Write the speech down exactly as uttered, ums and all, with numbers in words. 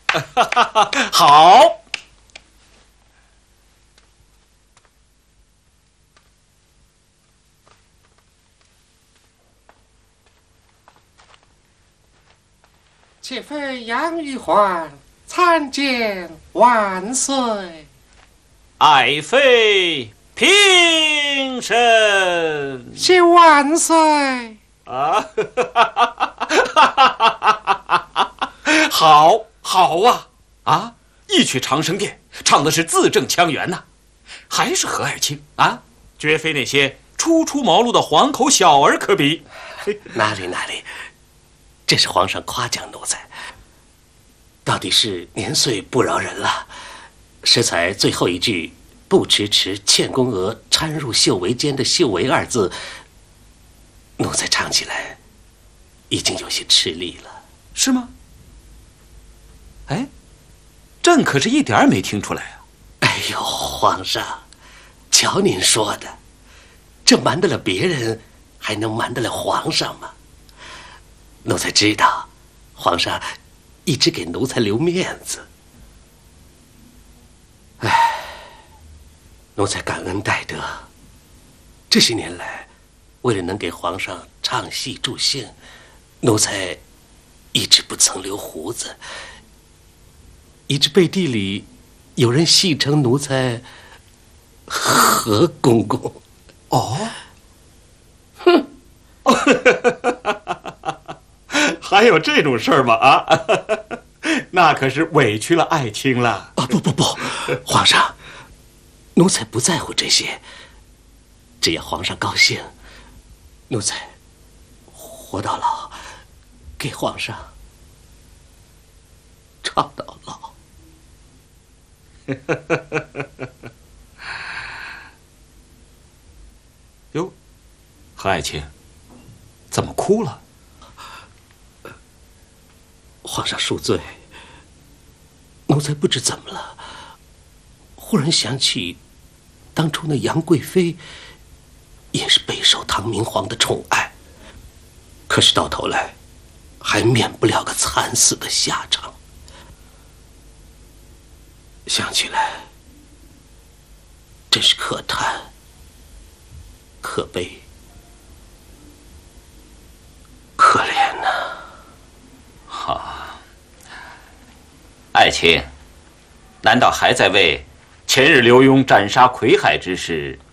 好。 且妃杨玉环参见万岁。 爱妃平身。 谢万岁。 啊，好，好啊！啊，一曲长生殿，唱的是字正腔圆呐、啊，还是何爱卿啊，绝非那些初出茅庐的黄口小儿可比。 哪里哪里，这是皇上夸奖奴才，到底是年岁不饶人了。适才最后一句“不迟迟倩宫娥掺入绣帷间”的“绣帷”二字，奴才唱起来已经有些吃力了。 是吗？哎，朕可是一点儿没听出来啊！ 哎呦，皇上，瞧您说的，这瞒得了别人，还能瞒得了皇上吗？奴才知道，皇上一直给奴才留面子。哎，奴才感恩戴德。这些年来，为了能给皇上唱戏助兴，奴才一直不曾留胡子，以致背地里有人戏称奴才何公公。 哦，哼，还有这种事儿吗？啊，那可是委屈了爱卿了。 啊，不不不，皇上，奴才不在乎这些，只要皇上高兴，奴才活到老，给皇上唱到老。 哟，何爱卿，怎么哭了？ 皇上恕罪，奴才不知怎么了，忽然想起当初那杨贵妃也是备受唐明皇的宠爱，可是到头来还免不了个惨死的下场。想起来真是可叹可悲可怜呐、啊！ 好，爱卿，难道还在为前日刘墉斩杀魁海之事